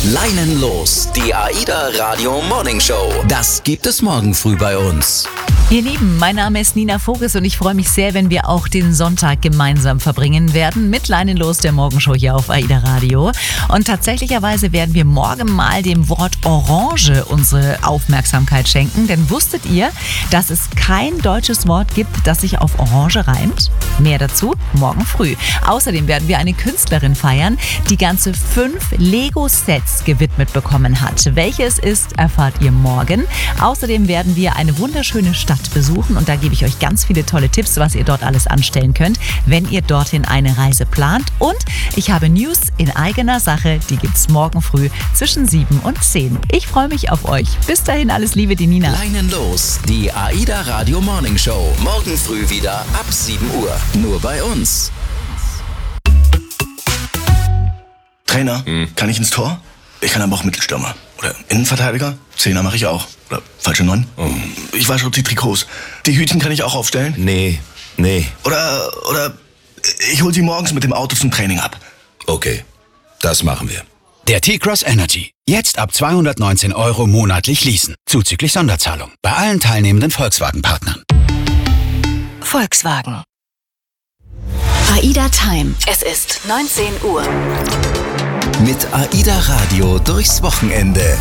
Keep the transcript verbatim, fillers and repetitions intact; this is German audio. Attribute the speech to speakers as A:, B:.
A: Leinenlos, die AIDA Radio Morning Show. Das gibt es morgen früh bei uns.
B: Ihr Lieben, mein Name ist Nina Vogels und ich freue mich sehr, wenn wir auch den Sonntag gemeinsam verbringen werden mit Leinenlos, der Morgenshow hier auf AIDA Radio. Und tatsächlicherweise werden wir morgen mal dem Wort Orange unsere Aufmerksamkeit schenken. Denn wusstet ihr, dass es kein deutsches Wort gibt, das sich auf Orange reimt? Mehr dazu morgen früh. Außerdem werden wir eine Künstlerin feiern, die ganze fünf Lego-Sets gewidmet bekommen hat. Welche es ist, erfahrt ihr morgen. Außerdem werden wir eine wunderschöne Stadt besuchen und da gebe ich euch ganz viele tolle Tipps, was ihr dort alles anstellen könnt, wenn ihr dorthin eine Reise plant. Und ich habe News in eigener Sache, die gibt's morgen früh zwischen sieben und zehn. Ich freue mich auf euch. Bis dahin alles Liebe, die Nina.
A: Leinenlos, die AIDA Radio Morning Show. Morgen früh wieder ab sieben Uhr. Nur bei uns.
C: Trainer, hm. kann ich ins Tor? Ich kann aber auch Mittelstürmer. Oder Innenverteidiger? Zehner mache ich auch. Oder falsche Neun? Oh. Ich wasche die Trikots. Die Hütchen kann ich auch aufstellen?
D: Nee, nee.
C: Oder, oder ich hol sie morgens mit dem Auto zum Training ab.
D: Okay, das machen wir.
E: Der T-Cross Energy. Jetzt ab zweihundertneunzehn Euro monatlich leasen. Zuzüglich Sonderzahlung. Bei allen teilnehmenden Volkswagen-Partnern.
F: Volkswagen. AIDA Time. Es ist neunzehn Uhr.
A: Mit AIDA Radio durchs Wochenende.